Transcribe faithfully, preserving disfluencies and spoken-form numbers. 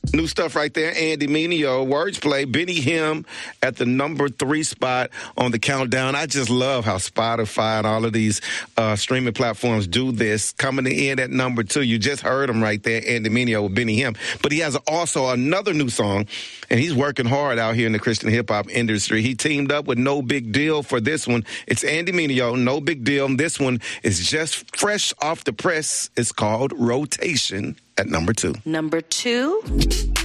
New stuff right there. Andy Mineo, Wordplay, Benny Him at the number three spot on the countdown. I just love how Spotify and all of these uh, streaming platforms do this. Coming in at number two, you just heard him right there, Andy Mineo with Benny Him. But he has also another new song, and he's working hard out here in the Christian hip-hop industry. He teamed up with No Big Deal for this one. It's Andy Mineo, No Big Deal. This one is just fresh off the press. It's called Rotation at number two. Number two.